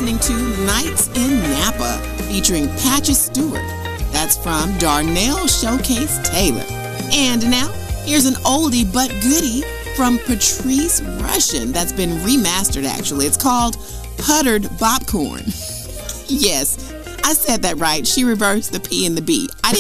listening to Nights in Napa, featuring Patches Stewart. That's from Darnell Showcase Taylor. And now, here's an oldie but goodie from Patrice Rushen that's been remastered, actually. It's called Puttered Bopcorn. Yes, I said that right. She reversed the P and the B.